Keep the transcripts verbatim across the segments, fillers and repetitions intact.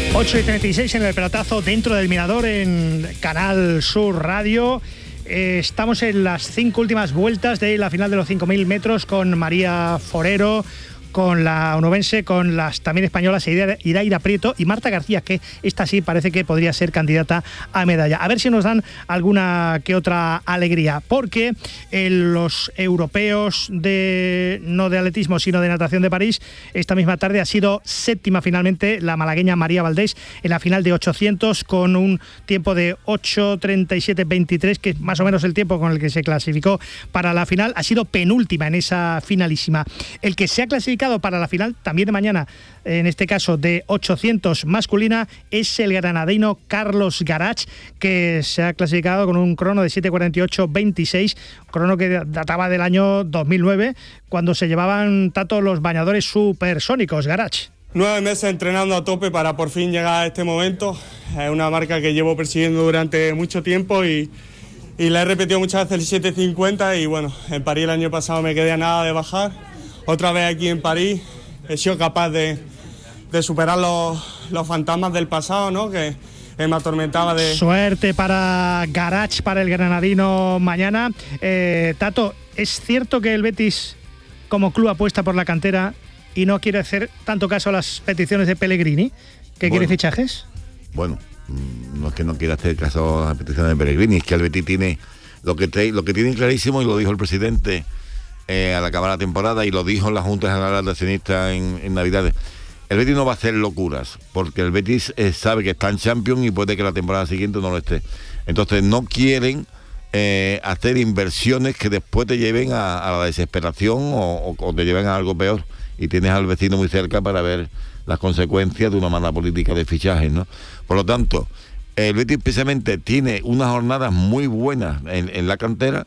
ocho y treinta y seis en el pelotazo dentro del Mirador en Canal Sur Radio. Eh, estamos en las cinco últimas vueltas de la final de los cinco mil metros con María Forero, con la onubense, con las también españolas Iraira Prieto y Marta García, que esta sí parece que podría ser candidata a medalla. A ver si nos dan alguna que otra alegría, porque en los europeos de no de atletismo, sino de natación de París, esta misma tarde ha sido séptima finalmente la malagueña María Valdés en la final de ochocientos con un tiempo de ocho treinta y siete veintitrés, que es más o menos el tiempo con el que se clasificó para la final. Ha sido penúltima en esa finalísima. El que se ha clasificado para la final también de mañana, en este caso de ochocientos masculina, es el granadino Carlos Garach, que se ha clasificado con un crono de siete cuarenta y ocho veintiséis, crono que databa del año dos mil nueve, cuando se llevaban tanto los bañadores supersónicos. Garach. Nueve meses entrenando a tope para por fin llegar a este momento. Es una marca que llevo persiguiendo durante mucho tiempo y, y la he repetido muchas veces el siete cincuenta, y bueno, en París el año pasado me quedé a nada de bajar. Otra vez aquí en París he sido capaz de, de superar los, los fantasmas del pasado, ¿no? Que me atormentaba de... Suerte para Garach, para el granadino mañana. Eh, Tato, ¿es cierto que el Betis como club apuesta por la cantera y no quiere hacer tanto caso a las peticiones de Pellegrini, que bueno, quiere fichajes? Bueno, no es que no quiera hacer caso a las peticiones de Pellegrini, es que el Betis tiene lo que, te, lo que tiene clarísimo, y lo dijo el presidente Eh, al acabar la temporada, y lo dijo en la Junta General de Accionistas en, en Navidades. El Betis no va a hacer locuras, porque el Betis eh, sabe que está en Champions y puede que la temporada siguiente no lo esté. Entonces no quieren eh, hacer inversiones que después te lleven a, a la desesperación o, o te lleven a algo peor, y tienes al vecino muy cerca para ver las consecuencias de una mala política de fichajes, ¿no? Por lo tanto, el Betis precisamente tiene unas jornadas muy buenas en, en la cantera.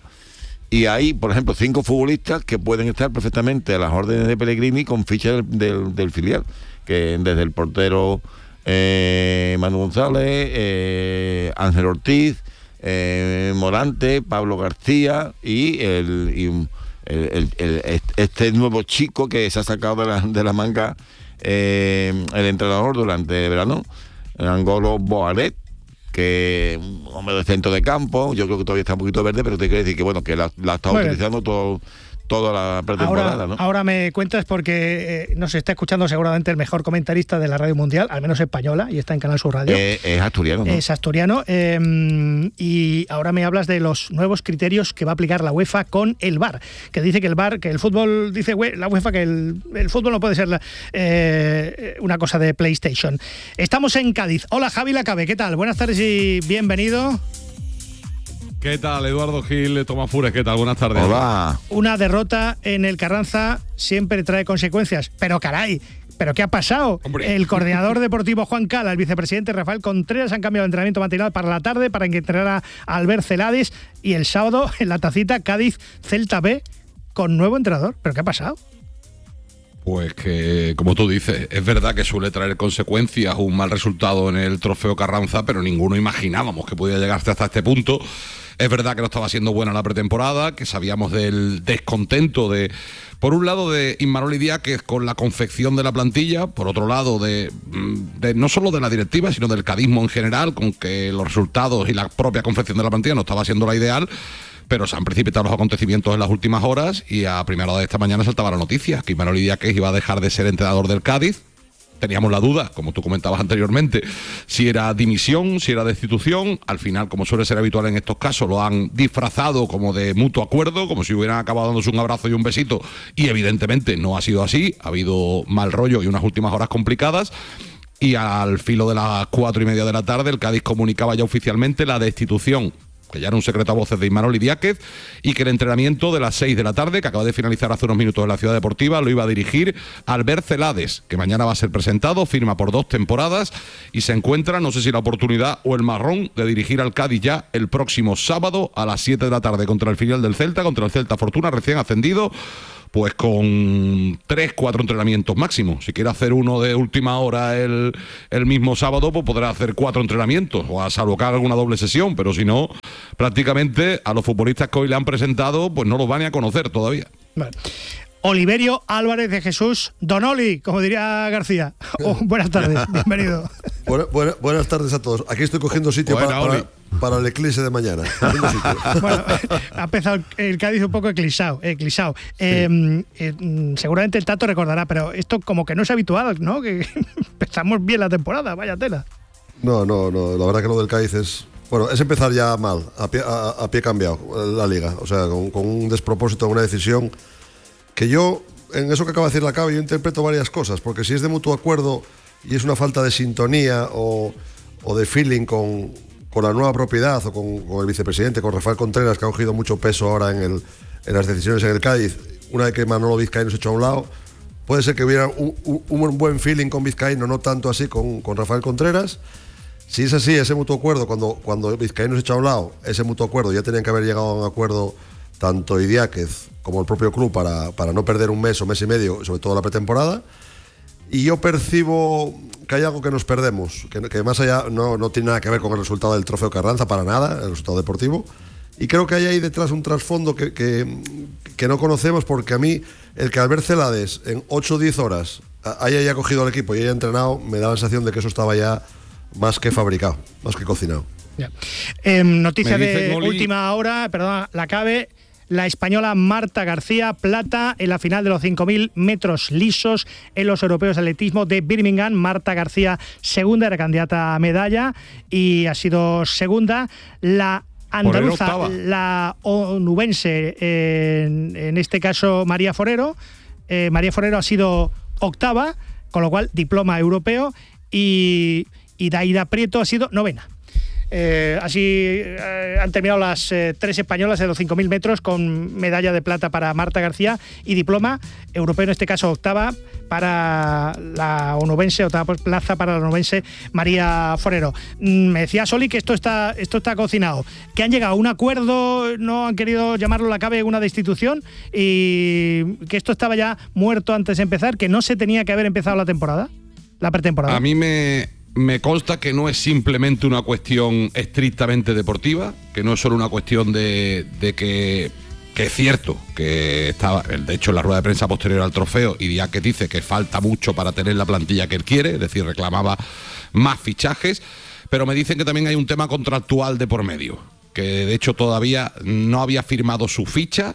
Y hay, por ejemplo, cinco futbolistas que pueden estar perfectamente a las órdenes de Pellegrini con ficha del, del, del filial, que desde el portero eh, Manu González, eh, Ángel Ortiz, eh, Morante, Pablo García y, el, y el, el, el, este nuevo chico que se ha sacado de la, de la manga eh, el entrenador durante el verano, Angolo Boaret, que un hombre de centro de campo. Yo creo que todavía está un poquito verde, pero te quiero decir que bueno, que la, la está utilizando todo, toda la pretemporada, ahora, ¿no? Ahora me cuentas, porque eh, nos está escuchando seguramente el mejor comentarista de la radio mundial, al menos española, y está en Canal Sur Radio. Eh, es asturiano, ¿no? Es asturiano. Eh, y ahora me hablas de los nuevos criterios que va a aplicar la UEFA con el V A R, que dice que el V A R, que el fútbol, dice la UEFA que el, el fútbol no puede ser la, eh, una cosa de PlayStation. Estamos en Cádiz. Hola, Javi Lacabe, ¿qué tal? Buenas tardes y bienvenido. ¿Qué tal, Eduardo Gil, Tomás Fures? ¿Qué tal? Buenas tardes. Hola. Una derrota en el Carranza siempre trae consecuencias, pero caray, ¿pero qué ha pasado? Hombre. El coordinador deportivo Juan Cala, el vicepresidente Rafael Contreras han cambiado el entrenamiento matinal para la tarde para que entrenara a Albert Celades, y el sábado en la tacita Cádiz-Celta B con nuevo entrenador. ¿Pero qué ha pasado? Pues que, como tú dices, es verdad que suele traer consecuencias un mal resultado en el Trofeo Carranza, pero ninguno imaginábamos que podía llegarse hasta este punto. Es verdad que no estaba siendo buena la pretemporada, que sabíamos del descontento de, por un lado, de Imanol Idiáquez con la confección de la plantilla, por otro lado, de, de no solo de la directiva, sino del cadismo en general, con que los resultados y la propia confección de la plantilla no estaba siendo la ideal. Pero se han precipitado los acontecimientos en las últimas horas, y a primera hora de esta mañana saltaba la noticia que Imanol Idiáquez iba a dejar de ser entrenador del Cádiz. Teníamos la duda, como tú comentabas anteriormente, si era dimisión, si era destitución. Al final, como suele ser habitual en estos casos, lo han disfrazado como de mutuo acuerdo, como si hubieran acabado dándose un abrazo y un besito, y evidentemente no ha sido así. Ha habido mal rollo y unas últimas horas complicadas. Y al filo de las cuatro y media de la tarde, el Cádiz comunicaba ya oficialmente la destitución, que ya era un secreto a voces, de Imanol Idiáquez, y que el entrenamiento de las seis de la tarde, que acaba de finalizar hace unos minutos en la Ciudad Deportiva, lo iba a dirigir Albert Celades, que mañana va a ser presentado, firma por dos temporadas y se encuentra, no sé si la oportunidad o el marrón, de dirigir al Cádiz ya el próximo sábado a las siete de la tarde contra el filial del Celta, contra el Celta Fortuna, recién ascendido, pues con tres, cuatro entrenamientos máximo. Si quiere hacer uno de última hora el, el mismo sábado, pues podrá hacer cuatro entrenamientos, o a salvo que haga alguna doble sesión, pero si no, prácticamente a los futbolistas que hoy le han presentado, pues no los van ni a conocer todavía. Vale. Oliverio Álvarez de Jesús, Don Oli, como diría García. Oh, buenas tardes, bienvenido. Buena, buena, buenas tardes a todos. Aquí estoy cogiendo sitio Buena, para, para, para el eclipse de mañana. Bueno, ha empezado el Cádiz un poco eclipsado. eclipsado. Sí. Eh, eh, seguramente el Tato recordará, pero esto como que no es habitual, ¿no? Que empezamos bien la temporada, vaya tela. No, no, no. La verdad que lo del Cádiz es... Bueno, es empezar ya mal, a pie, a, a pie cambiado, la Liga. O sea, con, con un despropósito, una decisión que yo, en eso que acaba de decir la Cabe, yo interpreto varias cosas, porque si es de mutuo acuerdo y es una falta de sintonía o, o de feeling con, con la nueva propiedad o con, con el vicepresidente, con Rafael Contreras, que ha cogido mucho peso ahora en, el, en las decisiones en el Cádiz, una vez que Manolo Vizcaíno se echó a un lado, puede ser que hubiera un, un, un buen feeling con Vizcaíno, no tanto así con, con Rafael Contreras. Si es así, ese mutuo acuerdo, cuando, cuando Vizcaíno se echó a un lado, ese mutuo acuerdo, ya tenían que haber llegado a un acuerdo tanto Idiáquez como el propio club para, para no perder un mes o mes y medio, sobre todo la pretemporada. Y yo percibo que hay algo que nos perdemos, que, que más allá no, no tiene nada que ver con el resultado del Trofeo Carranza, para nada, el resultado deportivo. Y creo que hay ahí detrás un trasfondo que, que, que no conocemos, porque a mí, el que Albert Celades en ocho o diez horas haya ya cogido al equipo y haya entrenado, me da la sensación de que eso estaba ya más que fabricado, más que cocinado. Ya. Eh, noticia de Molí. Última hora, perdón, la Cabe. La española Marta García, plata en la final de los cinco mil metros lisos en los europeos de atletismo de Birmingham. Marta García, segunda, era candidata a medalla y ha sido segunda. La andaluza, la onubense, eh, en, en este caso María Forero. Eh, María Forero ha sido octava, con lo cual diploma europeo, y, y Daira Prieto ha sido novena. Eh, así eh, han terminado las eh, tres españolas de los cinco mil metros con medalla de plata para Marta García y diploma europeo, en este caso octava para la onubense, octava plaza para la onubense María Forero. Mm, me decía Soli que esto está, esto está cocinado, que han llegado a un acuerdo, no han querido llamarlo la Cabe una destitución, y que esto estaba ya muerto antes de empezar, que no se tenía que haber empezado la temporada, la pretemporada. A mí me... Me consta que no es simplemente una cuestión estrictamente deportiva, que no es solo una cuestión de, de que, que es cierto que estaba, de hecho en la rueda de prensa posterior al trofeo, Idiáquez dice que falta mucho para tener la plantilla que él quiere, es decir, reclamaba más fichajes, pero me dicen que también hay un tema contractual de por medio, que de hecho todavía no había firmado su ficha,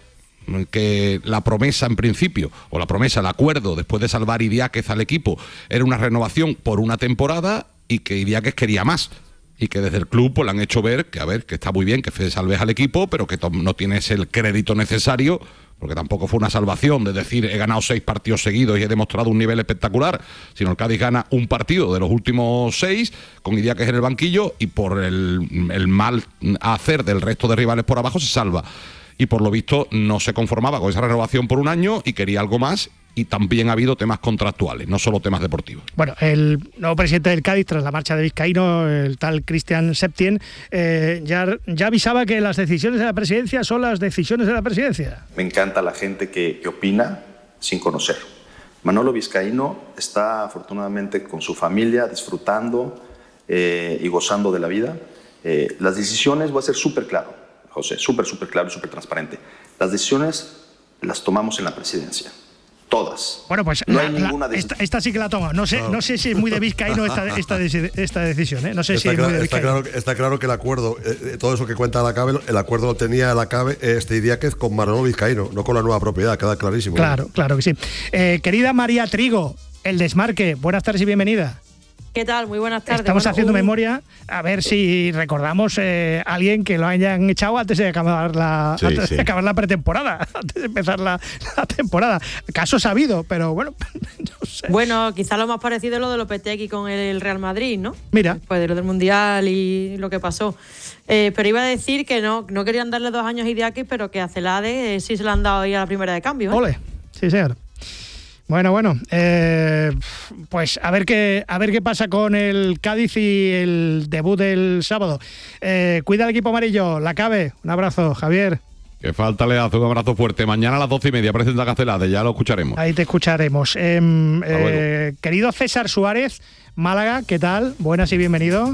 que la promesa en principio, o la promesa, el acuerdo después de salvar Idiáquez al equipo, era una renovación por una temporada y que Idiáquez quería más. Y que desde el club pues le han hecho ver que, a ver, que está muy bien que Fede salves al equipo, pero que no tienes el crédito necesario, porque tampoco fue una salvación de decir he ganado seis partidos seguidos y he demostrado un nivel espectacular, sino el Cádiz gana un partido de los últimos seis, con Idiáquez en el banquillo, y por el, el mal hacer del resto de rivales por abajo se salva. Y por lo visto no se conformaba con esa renovación por un año y quería algo más, y también ha habido temas contractuales, no solo temas deportivos. Bueno, el nuevo presidente del Cádiz, tras la marcha de Vizcaíno, el tal Cristian Septien, eh, ya, ya avisaba que las decisiones de la presidencia son las decisiones de la presidencia. Me encanta la gente que, que opina sin conocer. Manolo Vizcaíno está afortunadamente con su familia, disfrutando eh, y gozando de la vida. Eh, las decisiones, voy a ser súper claro, José, súper, súper claro y súper transparente. Las decisiones las tomamos en la presidencia. Todas. Bueno, pues no la, hay ninguna la, esta, esta sí que la toma. No sé, no. no sé si es muy de Vizcaíno esta, esta, esta decisión. ¿eh? No sé está si claro, es muy de está, claro, está claro que el acuerdo, eh, todo eso que cuenta la Cabe, el acuerdo lo tenía la Cabe, este Idiáquez, con Manolo Vizcaíno, no con la nueva propiedad, queda clarísimo. Claro, ¿no? claro que sí. Eh, querida María Trigo, El Desmarque, buenas tardes y bienvenida. ¿Qué tal? Muy buenas tardes. Estamos bueno, haciendo un... memoria, a ver si recordamos eh, a alguien que lo hayan echado antes de acabar la, sí, antes sí. de acabar la pretemporada, antes de empezar la, la temporada. Caso sabido, pero bueno, no sé. Bueno, quizá lo más parecido es lo de Lopetegui con el Real Madrid, ¿no? Mira. Después de lo del Mundial y lo que pasó. Eh, pero iba a decir que no, no querían darle dos años a Idiáquez, pero que a Celade eh, sí se le han dado ahí a la primera de cambio. ¿eh? Ole, sí señor. Bueno, bueno, eh, pues a ver qué a ver qué pasa con el Cádiz y el debut del sábado. Eh, cuida al equipo amarillo, la Cabe. Un abrazo, Javier. Que falta le hace un abrazo fuerte. Mañana a las doce y media presenta Celade, ya lo escucharemos. Ahí te escucharemos. Eh, eh, querido César Suárez, Málaga, ¿qué tal? Buenas y bienvenido.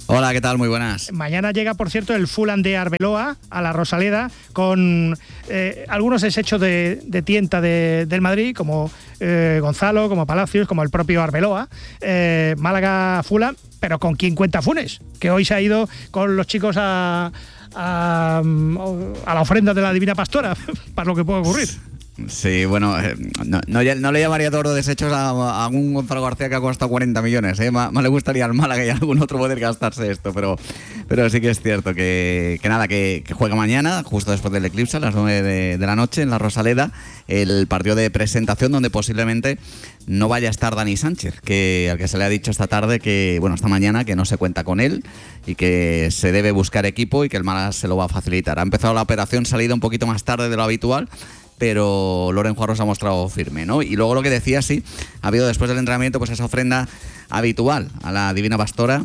Hola, ¿qué tal? Muy buenas. Mañana llega, por cierto, el Fulham de Arbeloa a la Rosaleda con eh, algunos desechos de, de tienta de, del Madrid, como eh, Gonzalo, como Palacios, como el propio Arbeloa. Eh, Málaga-Fulham, pero ¿con quién cuenta Funes? Que hoy se ha ido con los chicos a, a, a la ofrenda de la Divina Pastora, para lo que pueda ocurrir. Sí, bueno, eh, no, no, no le llamaría todos los desechos a, a un Gonzalo García que ha costado cuarenta millones. ¿eh? Más, más le gustaría al Málaga y a algún otro poder gastarse esto, pero, pero sí que es cierto que, que nada, que, que juega mañana, justo después del eclipse, a las nueve de, de la noche en la Rosaleda, el partido de presentación donde posiblemente no vaya a estar Dani Sánchez, que al que se le ha dicho esta tarde que, bueno, esta mañana que no se cuenta con él y que se debe buscar equipo y que el Málaga se lo va a facilitar. Ha empezado la operación salida un poquito más tarde de lo habitual, pero Loren Juarro se ha mostrado firme, ¿no? Y luego lo que decía, sí, ha habido después del entrenamiento pues esa ofrenda habitual a la Divina Pastora,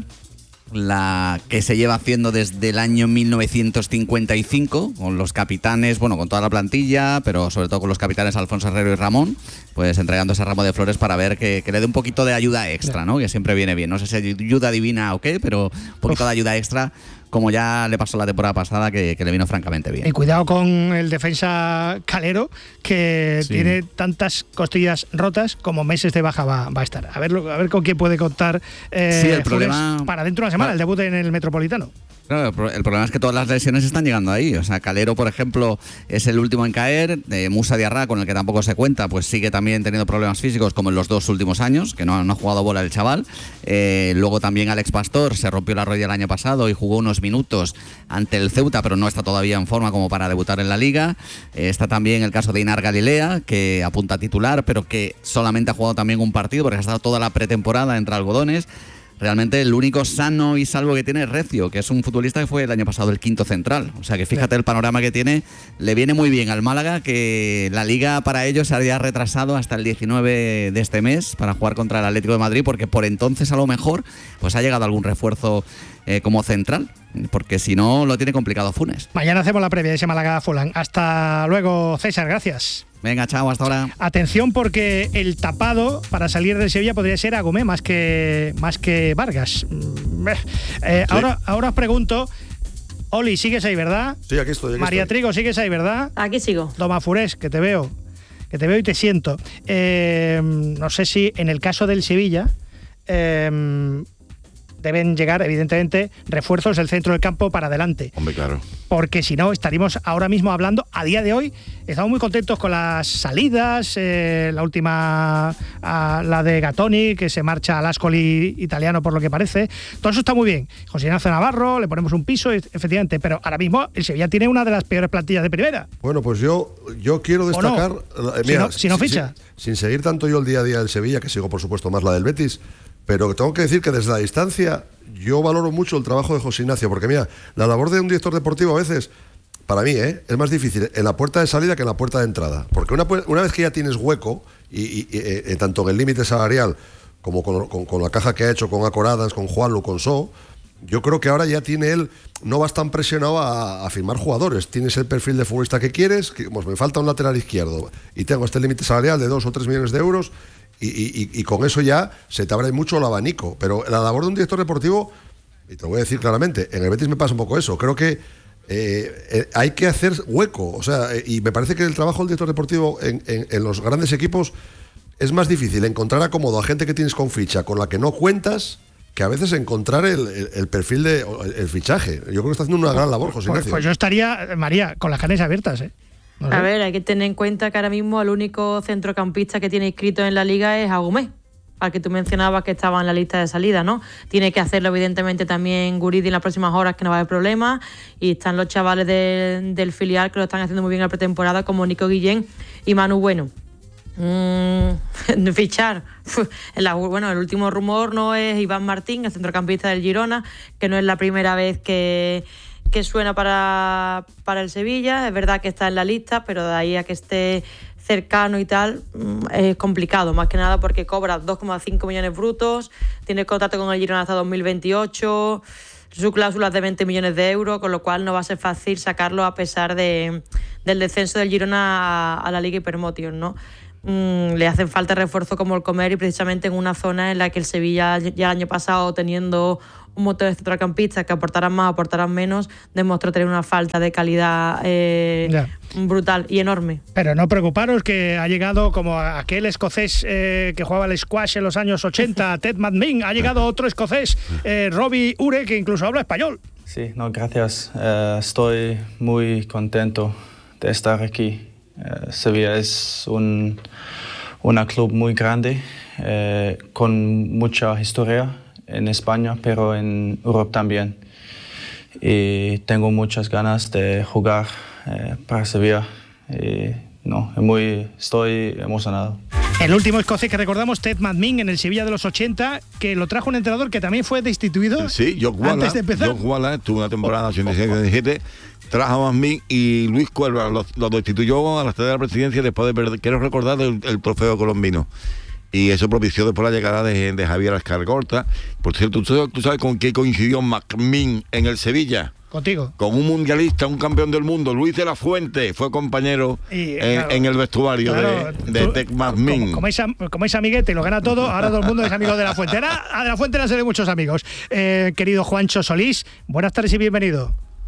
la que se lleva haciendo desde el año mil novecientos cincuenta y cinco, con los capitanes, bueno, con toda la plantilla, pero sobre todo con los capitanes Alfonso Herrero y Ramón, pues entregando ese ramo de flores para ver que, que le dé un poquito de ayuda extra, ¿no? Que siempre viene bien. No sé si ayuda divina o qué, pero un poquito Uf. de ayuda extra, como ya le pasó la temporada pasada, que, que le vino francamente bien. Y cuidado con el defensa Calero, que sí. tiene tantas costillas rotas como meses de baja va, va a estar. A ver, a ver con quién puede contar eh, sí, el problema para dentro de una semana, ah. el debut en el Metropolitano. Claro, el problema es que todas las lesiones están llegando ahí. O sea, Calero, por ejemplo, es el último en caer. Eh, Musa Diarra, con el que tampoco se cuenta, pues sigue también teniendo problemas físicos como en los dos últimos años, que no, no ha jugado bola el chaval. Eh, luego también Alex Pastor se rompió la rodilla el año pasado y jugó unos minutos ante el Ceuta, pero no está todavía en forma como para debutar en la Liga. Eh, está también el caso de Inar Galilea, que apunta a titular, pero que solamente ha jugado también un partido porque ha estado toda la pretemporada entre algodones. Realmente el único sano y salvo que tiene es Recio, que es un futbolista que fue el año pasado el quinto central. O sea que fíjate el panorama que tiene. Le viene muy bien al Málaga que la Liga para ellos se había retrasado hasta el diecinueve de este mes para jugar contra el Atlético de Madrid, porque por entonces a lo mejor pues ha llegado algún refuerzo eh, como central, porque si no lo tiene complicado Funes. Mañana hacemos la previa de ese Málaga-Fulham. Hasta luego, César, gracias. Venga, chao, hasta ahora. Atención, porque el tapado para salir del Sevilla podría ser Agumé más que, más que Vargas. Eh, sí. ahora, ahora os pregunto, Oli, ¿sigues ahí, verdad? Sí, aquí estoy. Aquí María estoy. Trigo, ¿sigues ahí, verdad? Aquí sigo. Toma Furés, que te veo, que te veo y te siento. Eh, no sé si en el caso del Sevilla eh, deben llegar, evidentemente, refuerzos del centro del campo para adelante. Hombre, claro. Porque si no, estaríamos ahora mismo hablando, a día de hoy, estamos muy contentos con las salidas, eh, la última, a, la de Gatoni, que se marcha al Ascoli italiano por lo que parece. Todo eso está muy bien. José Ignacio Navarro, le ponemos un piso, efectivamente, pero ahora mismo el Sevilla tiene una de las peores plantillas de primera. Bueno, pues yo, yo quiero destacar... No? Eh, mira, si no, si no ficha. Sin, sin seguir tanto yo el día a día del Sevilla, que sigo por supuesto más la del Betis, pero tengo que decir que desde la distancia yo valoro mucho el trabajo de José Ignacio, porque mira, la labor de un director deportivo a veces, para mí, ¿eh? es más difícil en la puerta de salida que en la puerta de entrada, porque una, una vez que ya tienes hueco, y, y, y eh, tanto en el límite salarial como con, con, con la caja que ha hecho con Acoradas, con Juanlu, con So, yo creo que ahora ya tiene él, no vas tan presionado a, a firmar jugadores, tienes el perfil de futbolista que quieres, que, pues, me falta un lateral izquierdo y tengo este límite salarial de dos o tres millones de euros. Y, y, y con eso ya se te abre mucho el abanico. Pero la labor de un director deportivo, y te lo voy a decir claramente, en el Betis me pasa un poco eso. Creo que eh, eh, hay que hacer hueco. O sea, eh, y me parece que el trabajo del director deportivo en, en, en los grandes equipos es más difícil encontrar acomodo a gente que tienes con ficha, con la que no cuentas, que a veces encontrar el, el, el perfil de el, el fichaje. Yo creo que está haciendo una gran labor, José Ignacio. Pues, pues yo estaría, María, con las carnes abiertas, ¿eh? No sé. A ver, hay que tener en cuenta que ahora mismo el único centrocampista que tiene inscrito en la Liga es Agumé, al que tú mencionabas que estaba en la lista de salida, ¿no? Tiene que hacerlo evidentemente también Guridi en las próximas horas, que no va a haber problema, y están los chavales de, del filial que lo están haciendo muy bien en la pretemporada, como Nico Guillén y Manu Bueno. Mm, fichar. La, bueno, el último rumor no es Iván Martín, el centrocampista del Girona, que no es la primera vez que que suena para, para el Sevilla. Es verdad que está en la lista, pero de ahí a que esté cercano y tal, es complicado, más que nada porque cobra dos coma cinco millones brutos, tiene contrato con el Girona hasta dos mil veintiocho, su cláusula es de veinte millones de euros, con lo cual no va a ser fácil sacarlo a pesar de, del descenso del Girona a, a la Liga Hypermotion, ¿no? Mm, le hacen falta refuerzo como el Comer, y precisamente en una zona en la que el Sevilla ya el año pasado, teniendo un montón de centrocampistas que aportarán más, aportarán menos, demostró tener una falta de calidad eh, brutal y enorme. Pero no preocuparos que ha llegado como aquel escocés eh, que jugaba al squash en los años ochenta, Ted McMinn, ha llegado otro escocés, eh, Robbie Ure, que incluso habla español. Sí, no, gracias. Uh, estoy muy contento de estar aquí. Uh, Sevilla es un una club muy grande, eh, con mucha historia en España, pero en Europa también. Y tengo muchas ganas de jugar eh, para Sevilla. Y, no, muy, estoy emocionado. El último escocés que recordamos, Ted McMinn, en el Sevilla de los ochenta, que lo trajo un entrenador que también fue destituido. Sí, Jock Wallace, antes de empezar. Jock Wallace estuvo una temporada ochenta y seis ochenta y siete, trajo a McMinn y Luis Cuerva lo, lo destituyó a la sede de la presidencia después de perder, quiero recordar, el, el trofeo colombino. Y eso propició después la llegada de, de Javier Escargorta. Por cierto, ¿tú, ¿tú sabes con qué coincidió McMinn en el Sevilla? Contigo. Con un mundialista, un campeón del mundo, Luis de la Fuente, fue compañero y, en, claro, en el vestuario claro, de, de Ted McMinn. Como, como, es, como es amiguete y lo gana todo, ahora todo el mundo es amigo de la Fuente. Era, a de la Fuente le han salido muchos amigos. Eh, querido Juancho Solís, buenas tardes y bienvenido.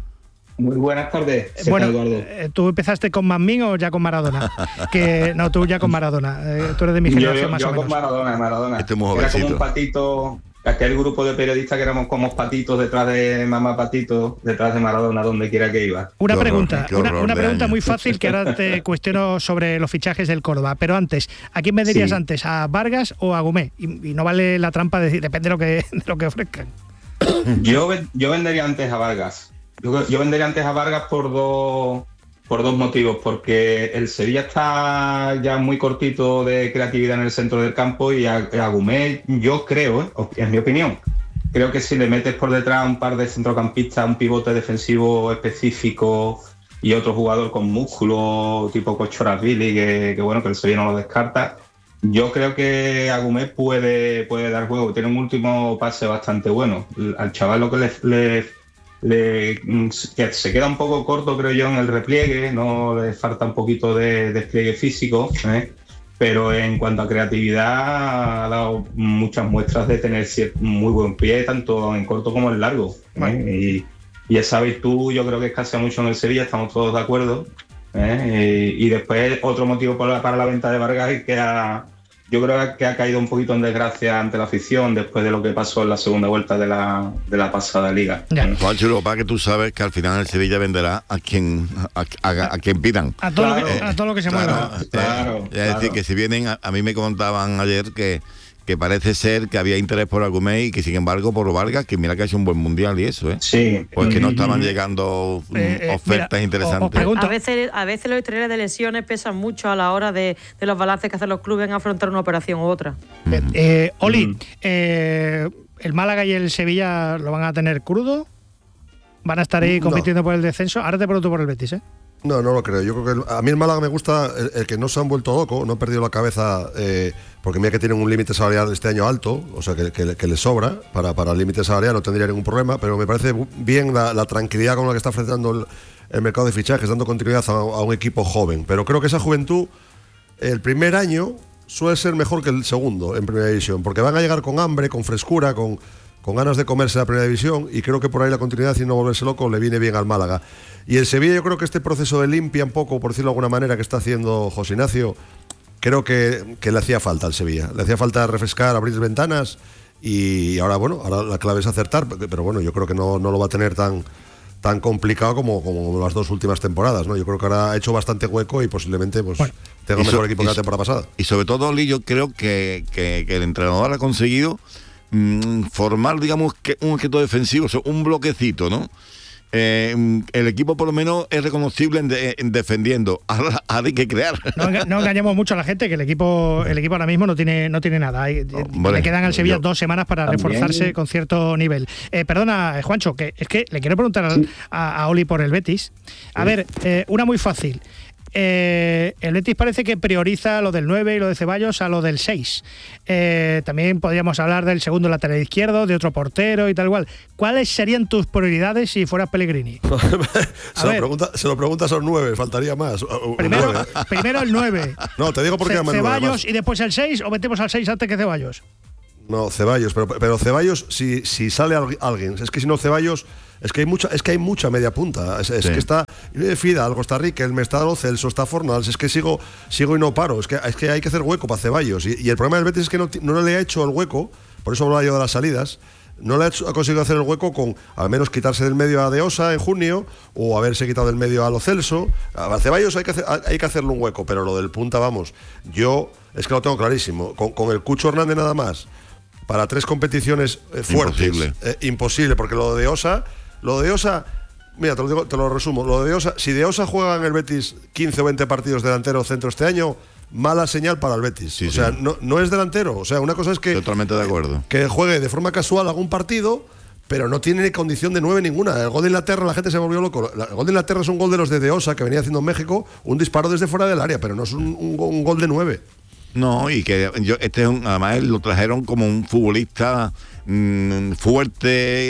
Muy buenas tardes, bueno, Eduardo. ¿Tú empezaste con McMinn o ya con Maradona? Que no, tú ya con Maradona. Eh, tú eres de mi generación yo, más yo o menos. Yo con Maradona, Maradona. Este Era como un patito, aquel grupo de periodistas que éramos como patitos detrás de mamá patito, detrás de Maradona, donde quiera que iba. Una qué pregunta, horror, una, una pregunta muy fácil que ahora te cuestiono sobre los fichajes del Córdoba. Pero antes, ¿a quién venderías sí. antes? ¿A Vargas o a Agumé? Y, y no vale la trampa de decir, depende de lo que, de lo que ofrezcan. Yo, yo vendería antes a Vargas. Yo, yo vendería antes a Vargas por dos, por dos motivos, porque el Sevilla está ya muy cortito de creatividad en el centro del campo y a, a Agumé, yo creo, ¿eh? es mi opinión, creo que si le metes por detrás un par de centrocampistas, un pivote defensivo específico y otro jugador con músculo tipo Cochorazvili, que, que bueno, que el Sevilla no lo descarta, yo creo que Agumé puede, puede dar juego, tiene un último pase bastante bueno. Al chaval lo que le... le Le, que se queda un poco corto, creo yo, en el repliegue, no le falta un poquito de despliegue físico, ¿eh? Pero en cuanto a creatividad ha dado muchas muestras de tener muy buen pie, tanto en corto como en largo, ¿eh? y, y esa virtud yo creo que escasea mucho en el Sevilla, estamos todos de acuerdo, ¿eh? y, y después otro motivo para la, para la venta de Vargas es que ha Yo creo que ha caído un poquito en desgracia ante la afición después de lo que pasó en la segunda vuelta de la, de la pasada liga. Juancho, lo que pasa es que tú sabes que al final el Sevilla venderá a quien a, a, a quien pidan. A todo, claro. lo, que, a todo lo que se claro, mueva. Eh, claro, es claro. decir, que si vienen, a, a mí me contaban ayer que que parece ser que había interés por Agumé y que sin embargo por Vargas, que mira que ha hecho un buen mundial y eso, ¿eh? Sí. Pues que no estaban llegando eh, eh, ofertas mira, interesantes. O, o a veces a veces los historiales de lesiones pesan mucho a la hora de, de los balances que hacen los clubes en afrontar una operación u otra. Eh, eh, Oli, mm. eh, ¿el Málaga y el Sevilla lo van a tener crudo? ¿Van a estar ahí compitiendo no. por el descenso? Ahora te pregunto por el Betis, ¿eh? No, no lo creo. Yo creo que el, a mí el Málaga me gusta el, el que no se han vuelto loco, no han perdido la cabeza, eh, porque mira que tienen un límite salarial este año alto, o sea que, que, que les sobra para, para el límite salarial, no tendría ningún problema, pero me parece bien la, la tranquilidad con la que está ofreciendo el, el mercado de fichajes, dando continuidad a, a un equipo joven. Pero creo que esa juventud, el primer año suele ser mejor que el segundo en primera división, porque van a llegar con hambre, con frescura, con, con ganas de comerse la primera división, y creo que por ahí la continuidad y no volverse loco le viene bien al Málaga. Y el Sevilla, yo creo que este proceso de limpia un poco, por decirlo de alguna manera, que está haciendo José Ignacio, creo que, que le hacía falta al Sevilla. Le hacía falta refrescar, abrir ventanas, y ahora, bueno, ahora la clave es acertar, pero bueno, yo creo que no, no lo va a tener tan, tan complicado como, como las dos últimas temporadas, ¿no? Yo creo que ahora ha hecho bastante hueco y posiblemente pues bueno, tenga un mejor so, equipo que la temporada pasada. Y sobre todo, Oli, yo creo que, que, que el entrenador ha conseguido mmm, formar, digamos, que un objeto defensivo, o sea, un bloquecito, ¿no? Eh, el equipo por lo menos es reconocible en, de, en defendiendo. Ahora, ahora hay que crear. No, no engañemos mucho a la gente que el equipo el equipo ahora mismo no tiene no tiene nada. Hay, oh, vale, le quedan al Sevilla yo, dos semanas para también reforzarse con cierto nivel. Eh, perdona, Juancho, que es que le quiero preguntar sí. a, a Oli por el Betis. A sí. ver, eh, una muy fácil. Eh, el Betis parece que prioriza lo del nueve y lo de Ceballos a lo del seis. Eh, también podríamos hablar del segundo lateral izquierdo, de otro portero y tal igual. ¿Cuáles serían tus prioridades si fueras Pellegrini? se, lo pregunta, se lo preguntas a los nueve, faltaría más. Primero, primero el nueve. No, te digo por qué Ce- Ceballos y después el seis, o metemos al seis antes que Ceballos. No, Ceballos, pero, pero Ceballos, si, si sale alguien, es que si no Ceballos, es que hay mucha, es que hay mucha media punta. Es, es sí. que está Fidalgo, está Riquelme, está Lo Celso, está Fornals, es que sigo, sigo y no paro. Es que, es que hay que hacer hueco para Ceballos. Y, y el problema del Betis es que no, no le ha hecho el hueco, por eso hablaba yo de las salidas. No le ha, hecho, ha conseguido hacer el hueco con al menos quitarse del medio a De Osa en junio o haberse quitado del medio a Lo Celso. A Ceballos hay que, hacer, hay que hacerle un hueco, pero lo del punta, vamos, yo es que lo tengo clarísimo. Con, con el Cucho Hernández nada más, para tres competiciones eh, fuertes. Imposible. Eh, imposible, porque lo de Osa, lo de Osa, mira, te lo, digo, te lo resumo. Lo de Osa, si De Osa juega en el Betis quince o veinte partidos delantero centro este año, mala señal para el Betis. Sí, o sea, sí. no, no es delantero. O sea, una cosa es que. Totalmente de acuerdo. Que juegue de forma casual algún partido, pero no tiene condición de nueve ninguna. El gol de Inglaterra, la gente se volvió loco. El gol de Inglaterra es un gol de los de De Osa que venía haciendo en México, un disparo desde fuera del área, pero no es un, un, un gol de nueve. No, y que yo, este es un, además lo trajeron como un futbolista mmm, fuerte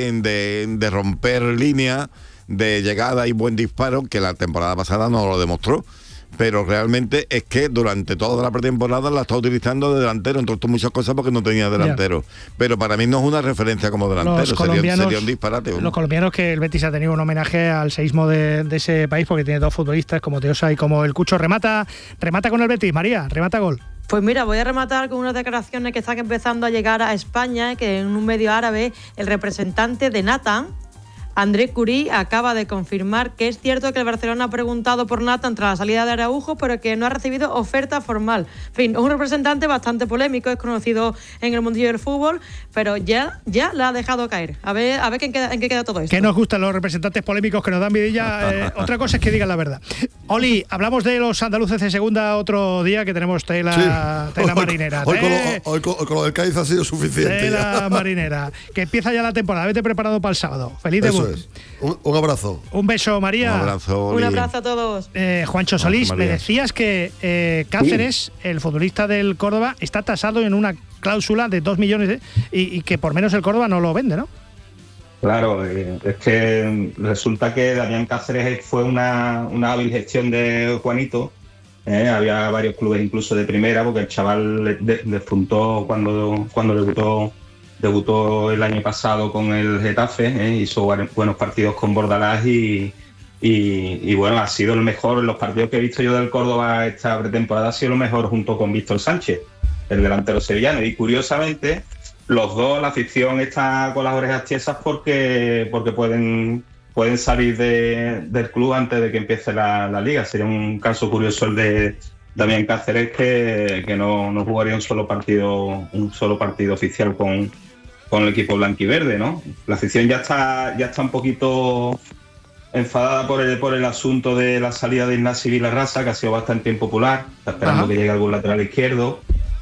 de, de romper líneas, de llegada y buen disparo, que la temporada pasada no lo demostró. Pero realmente es que durante toda la pretemporada la está utilizando de delantero, entre otras muchas cosas porque no tenía delantero. Yeah. Pero para mí no es una referencia como delantero, sería, sería un disparate. ¿no? Los colombianos, que el Betis ha tenido un homenaje al seísmo de, de ese país, porque tiene dos futbolistas como De Osa y como el Cucho. Remata, remata con el Betis, María, remata gol. Pues mira, voy a rematar con unas declaraciones que están empezando a llegar a España, que en un medio árabe el representante de Nathan, André Curí, acaba de confirmar que es cierto que el Barcelona ha preguntado por Nathan tras la salida de Araujo, pero que no ha recibido oferta formal. En fin, es un representante bastante polémico, es conocido en el mundillo del fútbol, pero ya, ya la ha dejado caer. A ver, a ver en, qué, en qué queda todo esto. Que nos gustan los representantes polémicos que nos dan vidilla. Eh, otra cosa es que digan la verdad. Oli, hablamos de los andaluces en segunda otro día, que tenemos tela, sí. tela hoy, marinera. Hoy, con lo, hoy, con, hoy con lo del Cádiz ha sido suficiente. Tela ya. marinera. Que empieza ya la temporada. Vete preparado para el sábado. Feliz debut. Un, un abrazo. Un beso, María. Un abrazo, un abrazo a todos. Eh, Juancho Solís, me decías que eh, Cáceres, sí. el futbolista del Córdoba, está tasado en una cláusula de dos millones de, y, y que por menos el Córdoba no lo vende, ¿no? Claro, eh, es que resulta que Damián Cáceres fue una, una hábil gestión de Juanito. Eh, había varios clubes incluso de primera, porque el chaval despuntó cuando, cuando debutó. Debutó el año pasado con el Getafe, ¿eh? hizo buenos partidos con Bordalás y, y, y bueno, ha sido el mejor en los partidos que he visto yo del Córdoba esta pretemporada, ha sido lo mejor junto con Víctor Sánchez, el delantero sevillano. Y curiosamente, los dos, la afición está con las orejas tiesas porque, porque pueden, pueden salir de, del club antes de que empiece la, la liga. Sería un caso curioso el de Damián Cáceres, que, que no, no jugaría un solo partido, un solo partido oficial con con el equipo blanquiverde, ¿no? La afición ya está ya está un poquito enfadada por el por el asunto de la salida de Ignacio Vilarrasa, que ha sido bastante impopular, está esperando Ajá. que llegue algún lateral izquierdo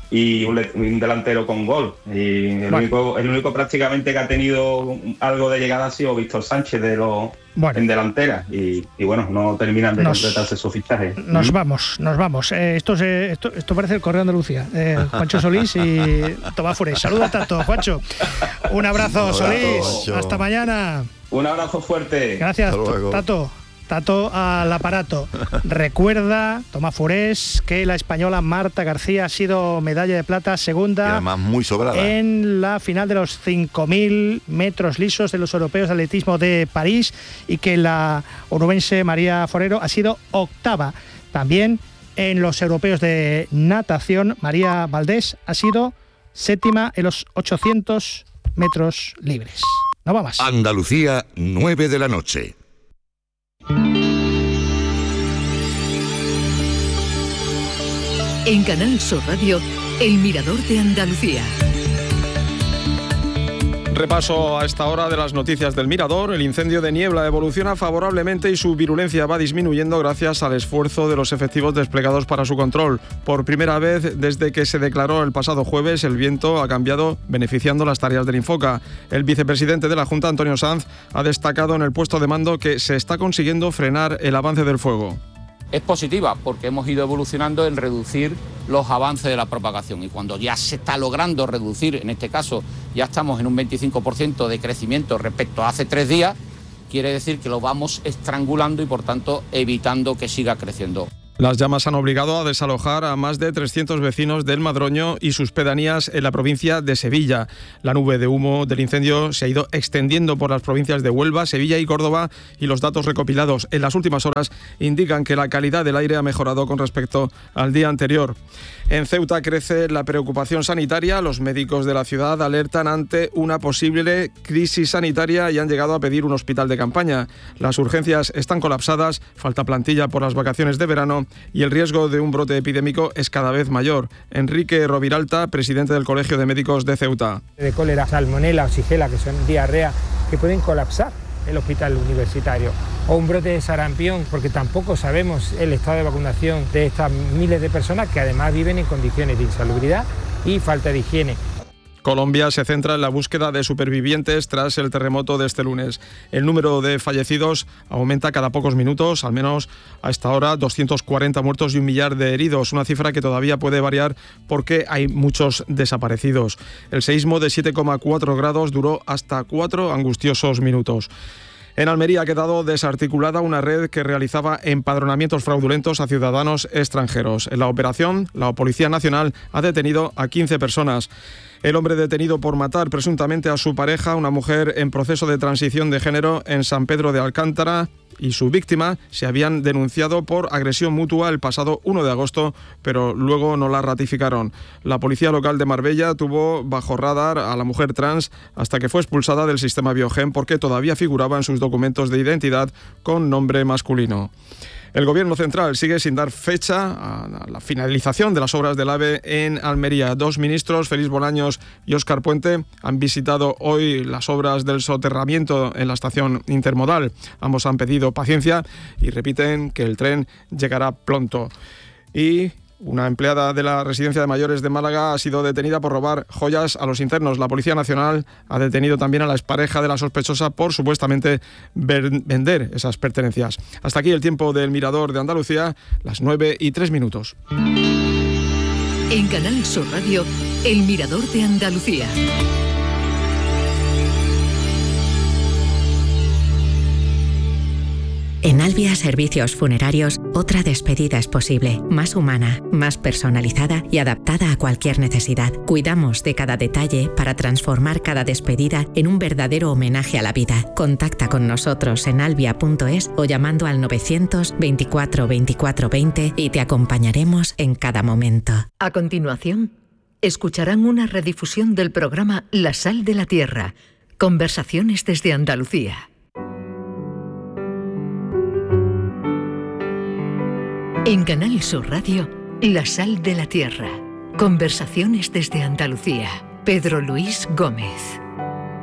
y un, un delantero con gol. Y el, bueno. único, el único prácticamente que ha tenido algo de llegada ha sido Víctor Sánchez de los bueno. en delantera y, y bueno, no terminan de nos, completarse su fichaje. Nos ¿Mm? vamos, nos vamos. Eh, esto, se, esto, esto parece el Correo de Andalucía. Eh, Juancho Solís y Tomás Fures. Saluda tanto, Juancho. Un abrazo, Un abrazo Solís. Juancho. Hasta mañana. Un abrazo fuerte. Gracias, Tato. Tato al aparato. Recuerda, Tomás Furés, que la española Marta García ha sido medalla de plata segunda, y además muy sobrada, en la final de los cinco mil metros lisos de los europeos de atletismo de París, y que la onubense María Forero ha sido octava. También en los europeos de natación, María Valdés ha sido séptima en los ochocientos metros libres. No va más. Andalucía, nueve de la noche. En Canal Sur Radio, El Mirador de Andalucía. Repaso a esta hora de las noticias del Mirador. El incendio de Niebla evoluciona favorablemente y su virulencia va disminuyendo gracias al esfuerzo de los efectivos desplegados para su control. Por primera vez desde que se declaró el pasado jueves, el viento ha cambiado, beneficiando las tareas del Infoca. El vicepresidente de la Junta, Antonio Sanz, ha destacado en el puesto de mando que se está consiguiendo frenar el avance del fuego. Es positiva porque hemos ido evolucionando en reducir los avances de la propagación, y cuando ya se está logrando reducir, en este caso ya estamos en un veinticinco por ciento de crecimiento respecto a hace tres días, quiere decir que lo vamos estrangulando y por tanto evitando que siga creciendo. Las llamas han obligado a desalojar a más de trescientos vecinos del Madroño y sus pedanías en la provincia de Sevilla. La nube de humo del incendio se ha ido extendiendo por las provincias de Huelva, Sevilla y Córdoba, y los datos recopilados en las últimas horas indican que la calidad del aire ha mejorado con respecto al día anterior. En Ceuta crece la preocupación sanitaria. Los médicos de la ciudad alertan ante una posible crisis sanitaria y han llegado a pedir un hospital de campaña. Las urgencias están colapsadas, falta plantilla por las vacaciones de verano y el riesgo de un brote epidémico es cada vez mayor. Enrique Roviralta, presidente del Colegio de Médicos de Ceuta. De cólera, salmonela o shigela, que son diarrea, que pueden colapsar el hospital universitario, o un brote de sarampión, porque tampoco sabemos el estado de vacunación de estas miles de personas que además viven en condiciones de insalubridad y falta de higiene. Colombia se centra en la búsqueda de supervivientes tras el terremoto de este lunes. El número de fallecidos aumenta cada pocos minutos, al menos a esta hora, doscientos cuarenta muertos y un millar de heridos, una cifra que todavía puede variar porque hay muchos desaparecidos. El seísmo de siete coma cuatro grados duró hasta cuatro angustiosos minutos. En Almería ha quedado desarticulada una red que realizaba empadronamientos fraudulentos a ciudadanos extranjeros. En la operación, la Policía Nacional ha detenido a quince personas. El hombre detenido por matar presuntamente a su pareja, una mujer en proceso de transición de género en San Pedro de Alcántara, y su víctima se habían denunciado por agresión mutua el pasado uno de agosto, pero luego no la ratificaron. La policía local de Marbella tuvo bajo radar a la mujer trans hasta que fue expulsada del sistema Biogen porque todavía figuraba en sus documentos de identidad con nombre masculino. El Gobierno central sigue sin dar fecha a la finalización de las obras del AVE en Almería. Dos ministros, Félix Bolaños y Óscar Puente, han visitado hoy las obras del soterramiento en la estación intermodal. Ambos han pedido paciencia y repiten que el tren llegará pronto. Y una empleada de la residencia de mayores de Málaga ha sido detenida por robar joyas a los internos. La Policía Nacional ha detenido también a la expareja de la sospechosa por supuestamente ver, vender esas pertenencias. Hasta aquí el tiempo del Mirador de Andalucía, las nueve y tres minutos. En Canal Sur Radio, el Mirador de Andalucía. En Albia Servicios Funerarios, otra despedida es posible, más humana, más personalizada y adaptada a cualquier necesidad. Cuidamos de cada detalle para transformar cada despedida en un verdadero homenaje a la vida. Contacta con nosotros en albia punto es o llamando al novecientos veinticuatro veinticuatro veinte y te acompañaremos en cada momento. A continuación, escucharán una redifusión del programa La Sal de la Tierra, conversaciones desde Andalucía. En Canal Sur Radio, La Sal de la Tierra. Conversaciones desde Andalucía. Pedro Luis Gómez.